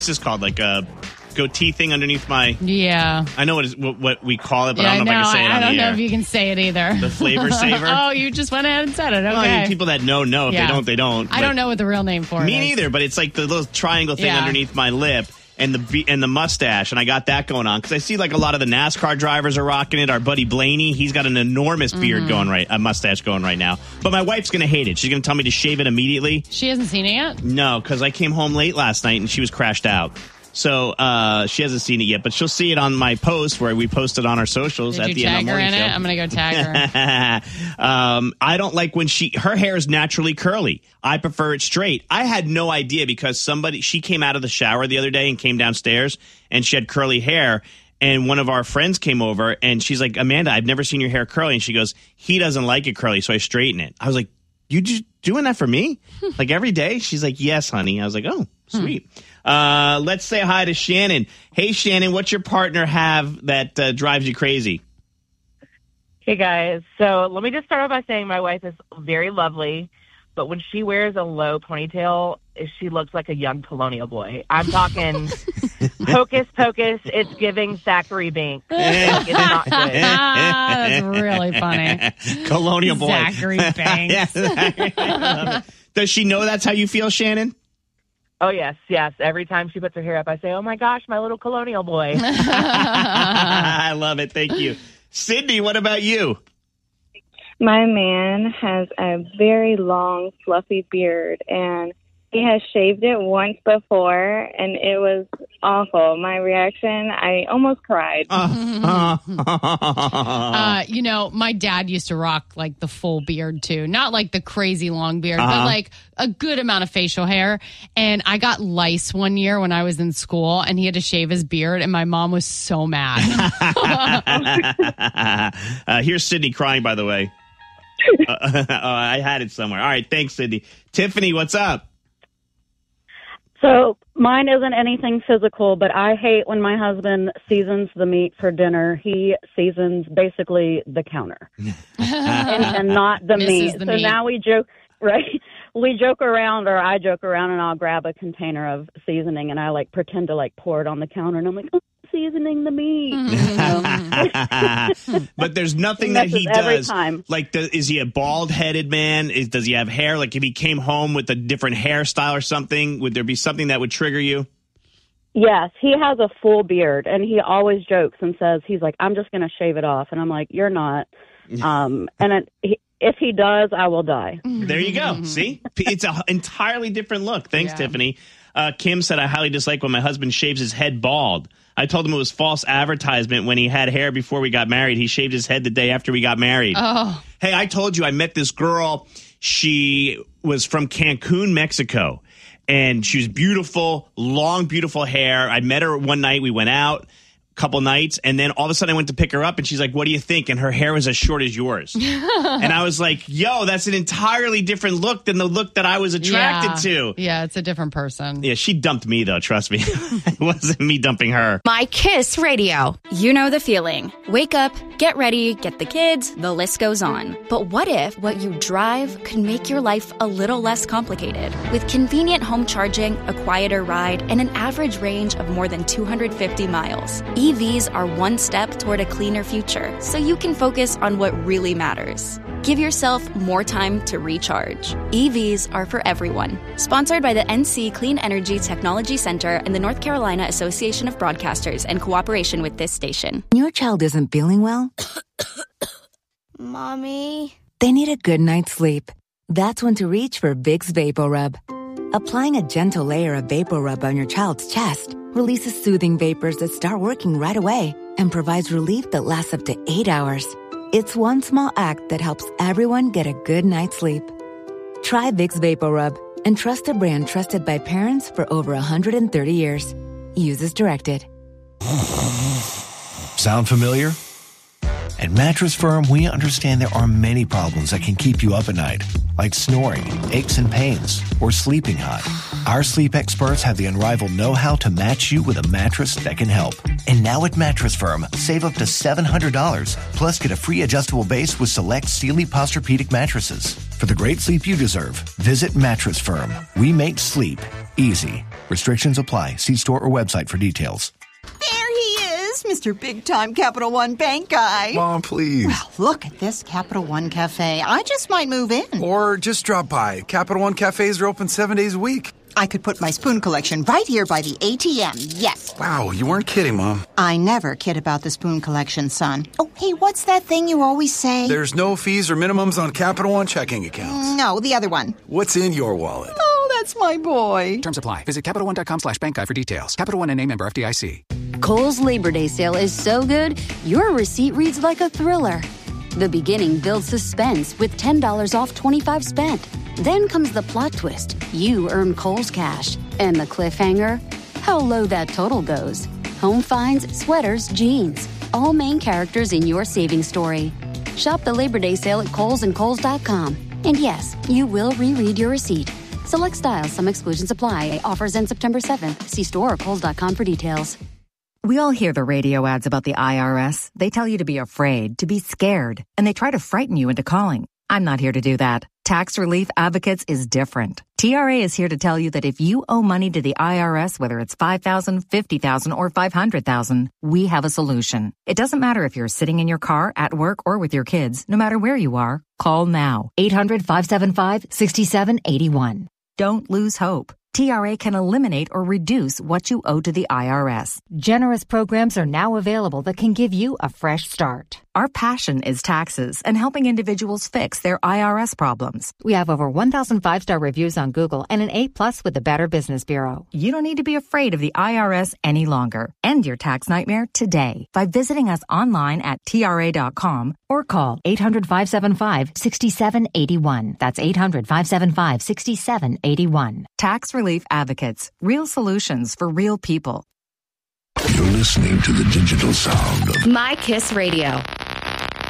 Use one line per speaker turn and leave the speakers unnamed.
What's this called? Like a goatee thing underneath my...
Yeah.
I know what we call it, but I don't know if I can say it on the air.
I don't know if you can say it either.
The flavor saver?
Oh, you just went ahead and said it. Okay.
Well, people that know. If they don't, they don't.
I don't know what the real name for it is.
Me neither, but it's like the little triangle thing underneath my lip and the mustache, and I got that going on because I see like a lot of the NASCAR drivers are rocking it. Our buddy Blaney, he's got an enormous beard a mustache going right now. But my wife's going to hate it. She's going to tell me to shave it immediately.
She hasn't seen it yet?
No, because I came home late last night and she was crashed out. So she hasn't seen it yet, but she'll see it on my post where we posted on our socials at the end of the morning show.
I'm going to go tag her.
I don't like when her hair is naturally curly. I prefer it straight. I had no idea because she came out of the shower the other day and came downstairs and she had curly hair. And one of our friends came over and she's like, Amanda, I've never seen your hair curly. And she goes, he doesn't like it curly, so I straighten it. I was like, you just doing that for me? Like every day? She's like, yes, honey. I was like, oh, sweet. Let's say hi to Shannon. Hey, Shannon, what's your partner have that drives you crazy?
Hey, guys. So let me just start off by saying my wife is very lovely, but when she wears a low ponytail, she looks like a young colonial boy. I'm talking hocus pocus. It's giving Zachary Banks. It's not good.
That's really funny.
Colonial boy.
Zachary Banks.
Does she know that's how you feel, Shannon?
Oh, yes. Every time she puts her hair up, I say, oh, my gosh, my little colonial boy.
I love it. Thank you. Sydney, what about you?
My man has a very long, fluffy beard, and he has shaved it once before, and it was awful. My reaction, I almost cried.
My dad used to rock like the full beard too. Not like the crazy long beard, but like a good amount of facial hair. And I got lice one year when I was in school and he had to shave his beard and my mom was so mad.
Here's Sydney crying, by the way. I had it somewhere. All right. Thanks, Sydney. Tiffany, what's up?
So mine isn't anything physical, but I hate when my husband seasons the meat for dinner. He seasons basically the counter and not the meat. So now we joke, right? We joke around, or I joke around, and I'll grab a container of seasoning and I like pretend to like pour it on the counter, and I'm like, oh, seasoning the meat.
But there's nothing that he
every
does.
Time.
Like, is he a bald-headed man? Does he have hair? Like, if he came home with a different hairstyle or something, would there be something that would trigger you?
Yes, he has a full beard, and he always jokes and says, he's like, I'm just going to shave it off. And I'm like, you're not. If he does, I will die.
There you go. See? It's an entirely different look. Thanks, Tiffany. Kim said, I highly dislike when my husband shaves his head bald. I told him it was false advertisement when he had hair before we got married. He shaved his head the day after we got married.
Oh.
Hey, I told you I met this girl. She was from Cancun, Mexico, and she was beautiful, long, beautiful hair. I met her one night. We went out a couple nights, and then all of a sudden I went to pick her up, and she's like, what do you think? And her hair was as short as yours. And I was like, yo, that's an entirely different look than the look that I was attracted to.
Yeah, it's a different person.
Yeah, she dumped me, though, trust me. It wasn't me dumping her.
My Kiss Radio. You know the feeling. Wake up, get ready, get the kids, the list goes on. But what if what you drive could make your life a little less complicated? With convenient home charging, a quieter ride, and an average range of more than 250 miles, EVs are one step toward a cleaner future, so you can focus on what really matters. Give yourself more time to recharge. EVs are for everyone. Sponsored by the NC Clean Energy Technology Center and the North Carolina Association of Broadcasters in cooperation with this station.
Your child isn't feeling well?
Mommy?
They need a good night's sleep. That's when to reach for Vicks VapoRub. Applying a gentle layer of VapoRub on your child's chest releases soothing vapors that start working right away and provides relief that lasts up to 8 hours. It's one small act that helps everyone get a good night's sleep. Try Vicks VapoRub and trust a brand trusted by parents for over 130 years. Use as directed.
Sound familiar? At Mattress Firm, we understand there are many problems that can keep you up at night, like snoring, aches and pains, or sleeping hot. Our sleep experts have the unrivaled know-how to match you with a mattress that can help. And now at Mattress Firm, save up to $700, plus get a free adjustable base with select Sealy Posturepedic mattresses. For the great sleep you deserve, visit Mattress Firm. We make sleep Easy. Restrictions apply. See store or website for details.
There he is, Mr. Big Time Capital One Bank guy.
Mom, please.
Well, look at this Capital One Cafe. I just might move in.
Or just drop by. Capital One cafes are open 7 days a week.
I could put my spoon collection right here by the ATM, yes.
Wow, you weren't kidding, Mom.
I never kid about the spoon collection, son. Oh, hey, what's that thing you always say?
There's no fees or minimums on Capital One checking accounts.
No, the other one.
What's in your wallet?
Oh, that's my boy.
Terms apply. Visit CapitalOne.com/bank guide for details. Capital One and a member FDIC.
Kohl's Labor Day sale is so good, your receipt reads like a thriller. The beginning builds suspense with $10 off 25 spent. Then comes the plot twist. You earn Kohl's cash. And the cliffhanger? How low that total goes. Home finds, sweaters, jeans. All main characters in your savings story. Shop the Labor Day sale at Kohl's and Kohl's.com. And yes, you will reread your receipt. Select styles. Some exclusions apply. Offers end September 7th. See store or Kohl's.com for details.
We all hear the radio ads about the IRS. They tell you to be afraid, to be scared, and they try to frighten you into calling. I'm not here to do that. Tax Relief Advocates is different. TRA is here to tell you that if you owe money to the IRS, whether it's $5,000, $50,000, or $500,000, we have a solution. It doesn't matter if you're sitting in your car, at work, or with your kids. No matter where you are, call now. 800-575-6781. Don't lose hope. TRA can eliminate or reduce what you owe to the IRS. Generous programs are now available that can give you a fresh start. Our passion is taxes and helping individuals fix their IRS problems. We have over 1,000 5-star reviews on Google and an A+ with the Better Business Bureau. You don't need to be afraid of the IRS any longer. End your tax nightmare today by visiting us online at TRA.com or call 800-575-6781. That's 800-575-6781. Tax Relief Advocates. Real solutions for real people.
You're listening to the digital sound of
My Kiss Radio.